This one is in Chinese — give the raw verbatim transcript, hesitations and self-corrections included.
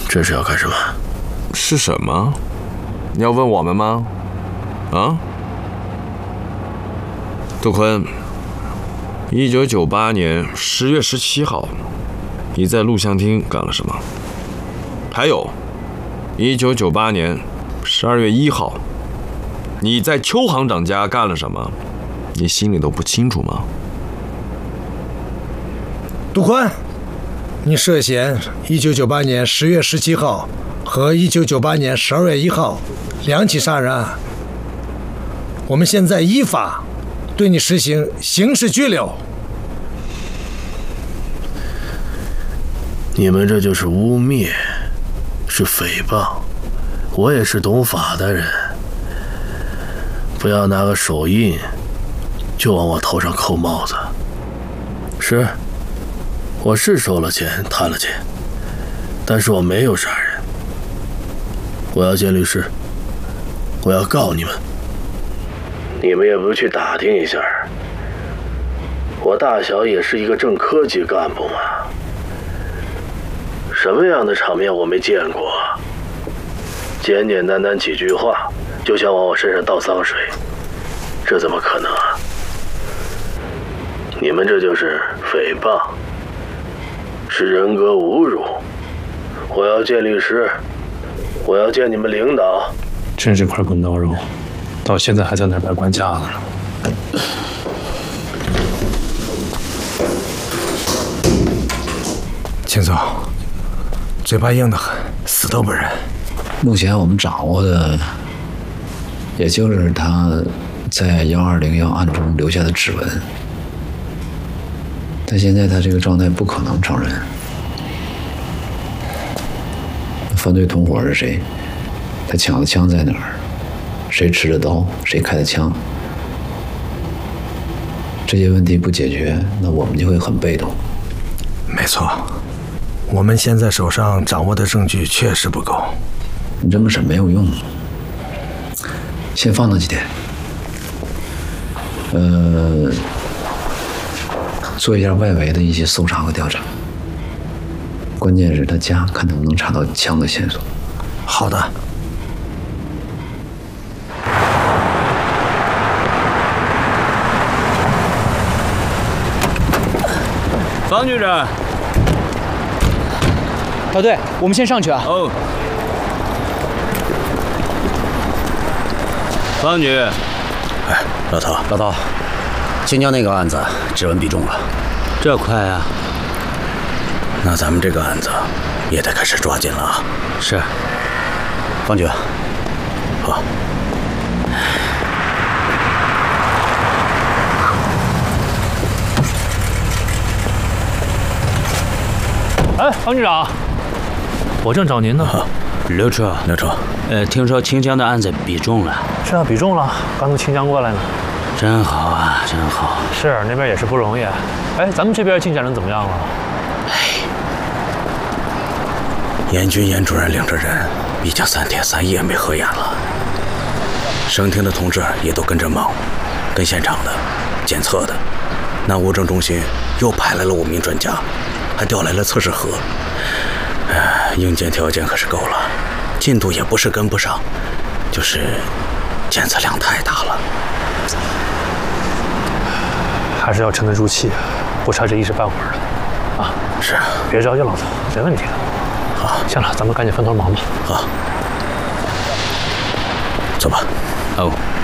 这是要干什么？ 是什么？你要问我们吗？啊？杜坤，一九九八年十月十七号，你在录像厅干了什么？还有，一九九八年十二月一号，你在邱行长家干了什么？你心里都不清楚吗？ 杜坤，你涉嫌一九九八年十月十七号和一九九八年十二月一号两起杀人案。我们现在依法对你实行刑事拘留。 你们这就是污蔑，是诽谤。我也是懂法的人，不要拿个手印就往我头上扣帽子。是，我是收了钱，贪了钱，但是我没有杀人。我要见律师，我要告你们。你们也不去打听一下，我大小也是一个正科级干部嘛，什么样的场面我没见过？简简单单几句话就想往我身上倒脏水，这怎么可能啊？你们这就是诽谤，是人格侮辱。我要见律师，我要见你们领导。 真是块滚刀肉，到现在还在那边关架子呢。 秦总，嘴巴硬得很，死都不认。 目前我们掌握的，也就是他在幺二零幺案中留下的指纹。但现在他这个状态不可能承认。犯罪同伙是谁？他抢的枪在哪儿？谁持的刀？谁开的枪？这些问题不解决，那我们就会很被动。 没错，我们现在手上掌握的证据确实不够。 你这么审没有用，先放那几天。呃，做一下外围的一些搜查和调查。关键是他家，看能不能查到枪的线索。 好的。 方局长。 老队，我们先上去啊。 哦。方局。 哎，老头，老头，青椒那个案子指纹比中了， 这快啊！ 那咱们这个案子也得开始抓紧了啊！ 是， 方局，好。 哎，方局长，我正找您呢。 啊、 刘处， 刘处， 呃，听说清江的案子比中了。 是啊，比中了，刚从清江过来呢。 真好啊，真好。 是，那边也是不容易。哎，咱们这边进展的怎么样了？ 哎， 严军严主任领着人，已经三天三夜没合眼了。省厅的同志也都跟着忙，跟现场的、检测的，那物证中心又派来了五名专家，还调来了测试盒。哎，硬件条件可是够了，进度也不是跟不上，就是检测量太大了。 还是要沉得住气，不差这一时半会儿的，啊！ 是啊， 别着急，老头，没问题的。 好， 行了，咱们赶紧分头忙吧。 好，走吧。 哦。